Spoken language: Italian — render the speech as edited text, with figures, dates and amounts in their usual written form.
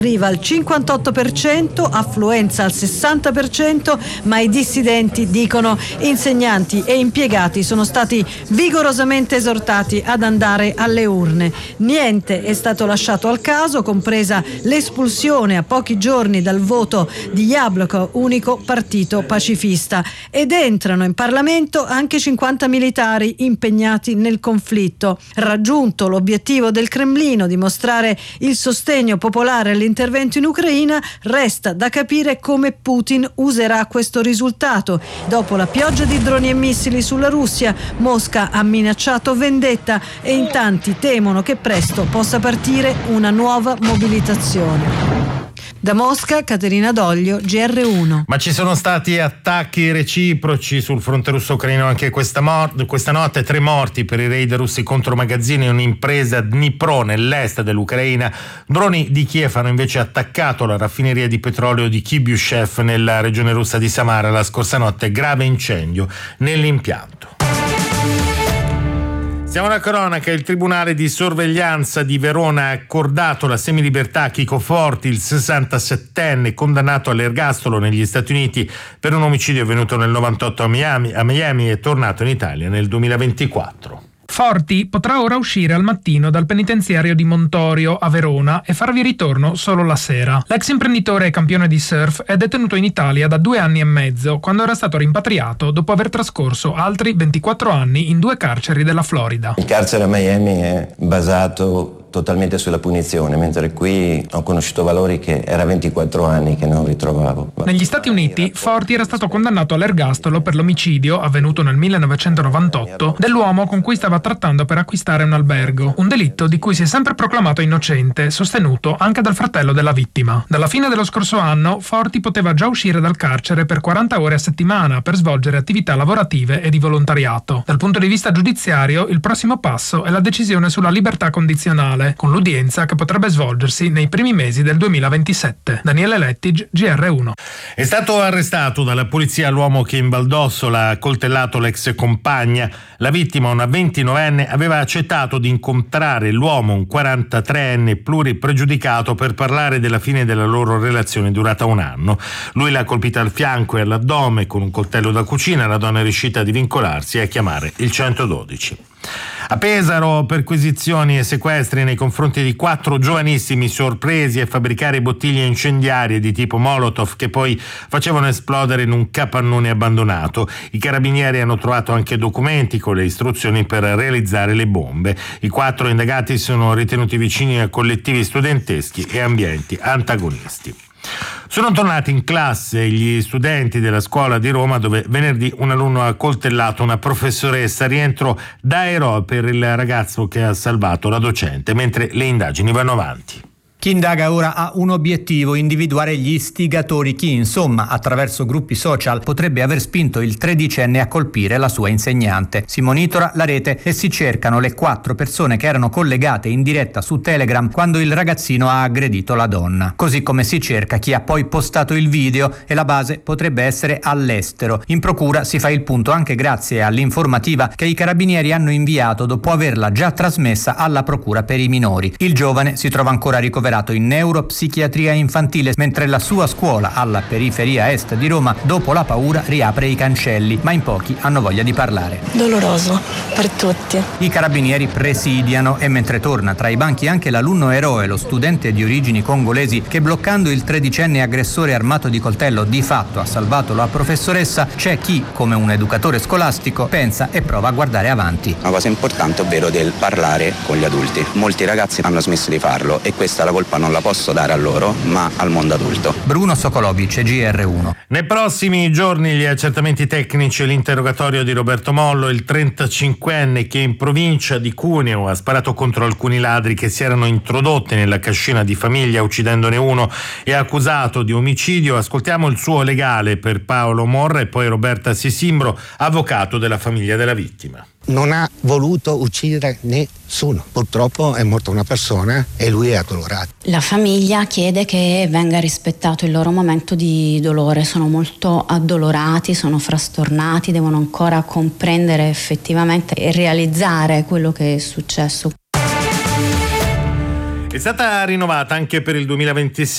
arriva al 58%, affluenza al 60%, ma i dissidenti dicono insegnanti e impiegati sono stati vigorosamente esortati ad andare alle urne. Niente è stato lasciato al caso, compresa l'espulsione a pochi giorni dal voto di Jabloko, unico partito pacifista. Ed entrano in Parlamento anche 50 militari impegnati nel conflitto. Raggiunto l'obiettivo del Cremlino di mostrare il sostegno popolare all'intervento in Ucraina, resta da capire come Putin userà questo risultato. Dopo la pioggia di droni e missili sulla Russia, Mosca ha minacciato vendetta e in tanti temono che presto possa partire una nuova mobilitazione. Da Mosca, Caterina Doglio, GR1. Ma ci sono stati attacchi reciproci sul fronte russo-ucraino anche questa notte. 3 morti per i raid russi contro magazzini in un'impresa a Dnipro, nell'est dell'Ucraina. Droni di Kiev hanno invece attaccato la raffineria di petrolio di Kibyushev nella regione russa di Samara la scorsa notte. Grave incendio nell'impianto. Siamo alla cronaca. Il Tribunale di sorveglianza di Verona ha accordato la semilibertà a Chico Forti, il 67enne condannato all'ergastolo negli Stati Uniti per un omicidio avvenuto nel 98 a Miami e tornato in Italia nel 2024. Forti potrà ora uscire al mattino dal penitenziario di Montorio a Verona e farvi ritorno solo la sera. L'ex imprenditore e campione di surf è detenuto in Italia da 2 anni e mezzo, quando era stato rimpatriato dopo aver trascorso altri 24 anni in 2 carceri della Florida. Il carcere a Miami è basato totalmente sulla punizione, mentre qui ho conosciuto valori che era 24 anni che non ritrovavo. Negli Stati Uniti, Forti era stato condannato all'ergastolo per l'omicidio, avvenuto nel 1998, dell'uomo con cui stava trattando per acquistare un albergo, un delitto di cui si è sempre proclamato innocente, sostenuto anche dal fratello della vittima. Dalla fine dello scorso anno, Forti poteva già uscire dal carcere per 40 ore a settimana per svolgere attività lavorative e di volontariato. Dal punto di vista giudiziario, il prossimo passo è la decisione sulla libertà condizionale, con l'udienza che potrebbe svolgersi nei primi mesi del 2027. Daniele Lettig, GR1. È stato arrestato dalla polizia l'uomo che in Valdossola ha coltellato l'ex compagna. La vittima, una 29enne, aveva accettato di incontrare l'uomo, un 43enne pluripregiudicato, per parlare della fine della loro relazione durata 1 anno. Lui l'ha colpita al fianco e all'addome con un coltello da cucina. La donna è riuscita a divincolarsi e a chiamare il 112. A Pesaro, perquisizioni e sequestri nei confronti di 4 giovanissimi sorpresi a fabbricare bottiglie incendiarie di tipo Molotov che poi facevano esplodere in un capannone abbandonato. I carabinieri hanno trovato anche documenti con le istruzioni per realizzare le bombe. I 4 indagati sono ritenuti vicini a collettivi studenteschi e ambienti antagonisti. Sono tornati in classe gli studenti della scuola di Roma, dove venerdì un alunno ha coltellato una professoressa. Rientro da eroe per il ragazzo che ha salvato la docente, mentre le indagini vanno avanti. Chi indaga ora ha un obiettivo: individuare gli istigatori, chi insomma attraverso gruppi social potrebbe aver spinto il 13enne a colpire la sua insegnante. Si monitora la rete e si cercano le 4 persone che erano collegate in diretta su Telegram quando il ragazzino ha aggredito la donna. Così come si cerca chi ha poi postato il video, e la base potrebbe essere all'estero. In procura si fa il punto anche grazie all'informativa che i carabinieri hanno inviato dopo averla già trasmessa alla procura per i minori. Il giovane si trova ancora ricoverato in neuropsichiatria infantile, mentre la sua scuola alla periferia est di Roma, dopo la paura, riapre i cancelli, ma in pochi hanno voglia di parlare. Doloroso per tutti. I carabinieri presidiano e mentre torna tra i banchi anche l'alunno eroe, lo studente di origini congolesi che, bloccando il 13enne aggressore armato di coltello, di fatto ha salvato la professoressa, c'è chi, come un educatore scolastico, pensa e prova a guardare avanti. Una cosa importante, ovvero del parlare con gli adulti. Molti ragazzi hanno smesso di farlo e questa è la colpa non la posso dare a loro, ma al mondo adulto. Bruno Sokolovic, GR1. Nei prossimi giorni gli accertamenti tecnici e l'interrogatorio di Roberto Mollo, il 35enne che in provincia di Cuneo ha sparato contro alcuni ladri che si erano introdotti nella cascina di famiglia uccidendone uno, è accusato di omicidio. Ascoltiamo il suo legale per Paolo Morra e poi Roberta Sisimbro, avvocato della famiglia della vittima. Non ha voluto uccidere nessuno, purtroppo è morta una persona e lui è addolorato. La famiglia chiede che venga rispettato il loro momento di dolore, sono molto addolorati, sono frastornati, devono ancora comprendere effettivamente e realizzare quello che è successo. È stata rinnovata anche per il 2026